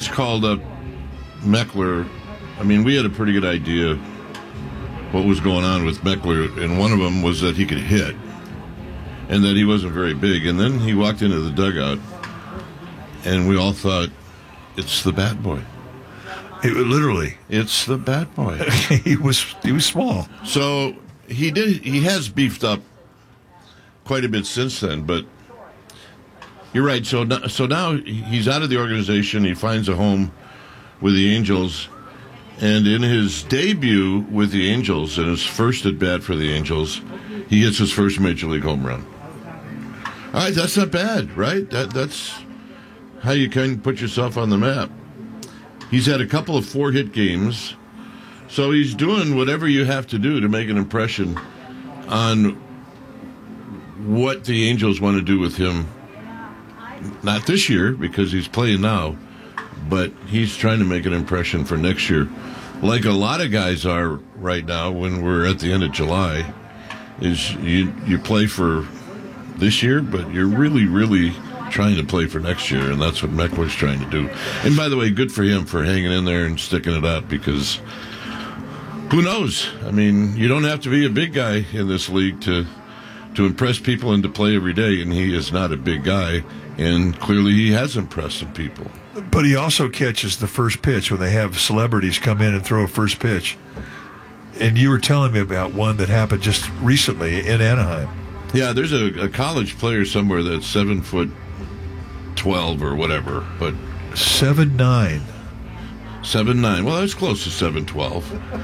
Reds called up Meckler. I mean, we had a pretty good idea what was going on with Meckler, and one of them was that he could hit and that he wasn't very big. And then he walked into the dugout, and we all thought, it's the bat boy. Literally. It's the bat boy. He was small. So he has beefed up quite a bit since then, but you're right. So now he's out of the organization. He finds a home with the Angels. And in his debut with the Angels, in his first at-bat for the Angels, he hits his first Major League home run. All right, that's not bad, right? That's how you can put yourself on the map. He's had a couple of 4-hit games, so he's doing whatever you have to do to make an impression on what the Angels want to do with him. Not this year, because he's playing now, but he's trying to make an impression for next year. Like a lot of guys are right now when we're at the end of July, is you play for this year, but you're really, really trying to play for next year, and that's what Meckler's trying to do. And by the way, good for him for hanging in there and sticking it out, because who knows? I mean, you don't have to be a big guy in this league to impress people and to play every day, and he is not a big guy, and clearly he has impressed some people. But he also catches the first pitch when they have celebrities come in and throw a first pitch. And you were telling me about one that happened just recently in Anaheim. Yeah, there's a college player somewhere that's 7'12" or whatever, but 7'9". 7'9". Well, that's close to 7'12".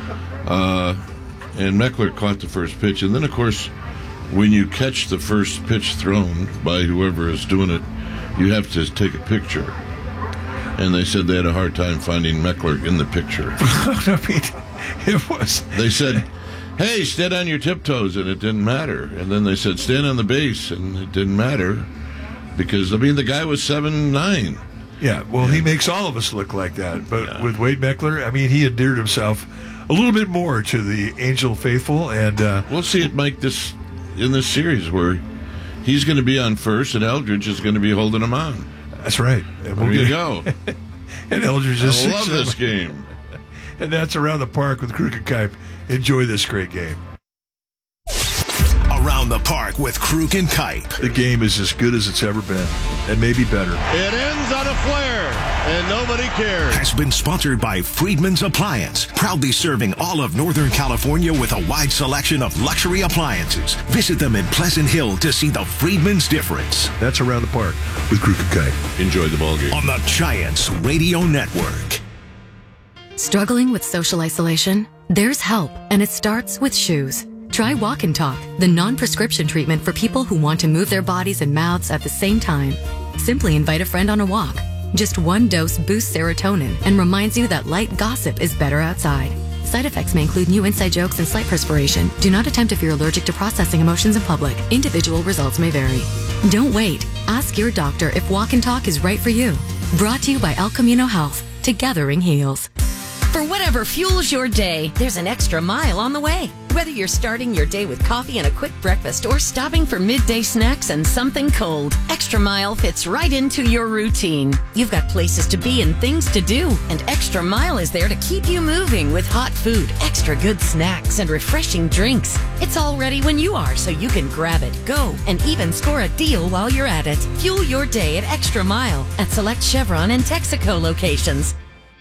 And Meckler caught the first pitch, and then of course, when you catch the first pitch thrown by whoever is doing it, you have to take a picture. And they said they had a hard time finding Meckler in the picture. I mean, it was. They said, hey, stand on your tiptoes, and it didn't matter. And then they said, stand on the base, and it didn't matter. Because, I mean, the guy was 7'9". Yeah, well, he makes all of us look like that. But with Wade Meckler, I mean, he endeared himself a little bit more to the Angel faithful. And we'll see it, Mike, in this series where he's going to be on first, and Eldridge is going to be holding him on. That's right. And there you go. And Eldridge is 6'7". I love this game. And that's Around the Park with Krug and Kipe. Enjoy this great game. Around the Park with Krug and Kipe. The game is as good as it's ever been, and maybe better. It ends on a flare, and nobody cares. Has been sponsored by Friedman's Appliance, proudly serving all of Northern California with a wide selection of luxury appliances. Visit them in Pleasant Hill to see the Friedman's difference. That's Around the Park with Krug and Kipe. Enjoy the ballgame. On the Giants Radio Network. Struggling with social isolation? There's help, and it starts with shoes. Try Walk and Talk, the non-prescription treatment for people who want to move their bodies and mouths at the same time. Simply invite a friend on a walk. Just one dose boosts serotonin and reminds you that light gossip is better outside. Side effects may include new inside jokes and slight perspiration. Do not attempt if you're allergic to processing emotions in public. Individual results may vary. Don't wait. Ask your doctor if Walk and Talk is right for you. Brought to you by El Camino Health. Together in heals. For whatever fuels your day, there's an extra mile on the way. Whether you're starting your day with coffee and a quick breakfast or stopping for midday snacks and something cold, Extra Mile fits right into your routine. You've got places to be and things to do, and Extra Mile is there to keep you moving with hot food, extra good snacks, and refreshing drinks. It's all ready when you are, so you can grab it, go, and even score a deal while you're at it. Fuel your day at Extra Mile at select Chevron and Texaco locations.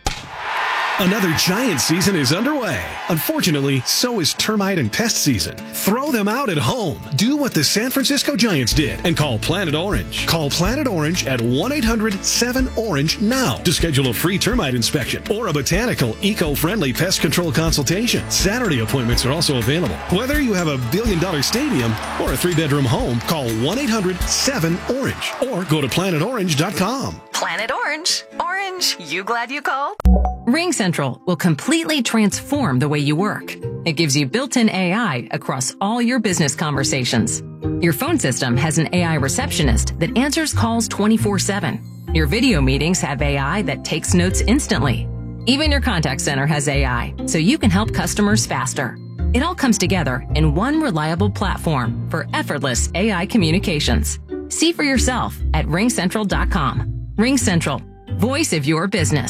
Another Giant season is underway. Unfortunately, so is termite and pest season. Throw them out at home. Do what the San Francisco Giants did and call Planet Orange. Call Planet Orange at 1-800-7-ORANGE now to schedule a free termite inspection or a botanical, eco-friendly pest control consultation. Saturday appointments are also available. Whether you have a billion-dollar stadium or a 3-bedroom home, call 1-800-7-ORANGE or go to planetorange.com. Planet Orange. Orange, you glad you called? RingCentral will completely transform the way you work. It gives you built-in AI across all your business conversations. Your phone system has an AI receptionist that answers calls 24/7. Your video meetings have AI that takes notes instantly. Even your contact center has AI, so you can help customers faster. It all comes together in one reliable platform for effortless AI communications. See for yourself at ringcentral.com. RingCentral, voice of your business.